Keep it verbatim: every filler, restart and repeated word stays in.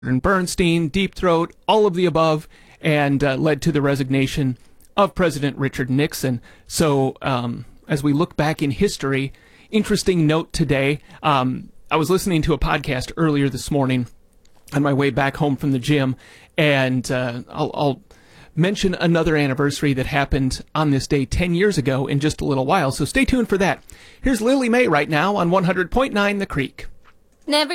and Bernstein, Deep Throat, all of the above, and uh, led to the resignation of President Richard Nixon. So um, as we look back in history, interesting note today, um, I was listening to a podcast earlier this morning on my way back home from the gym, and uh, I'll, I'll mention another anniversary that happened on this day ten years ago in just a little while, so stay tuned for that. Here's Lily May right now on one hundred point nine The Creek. Never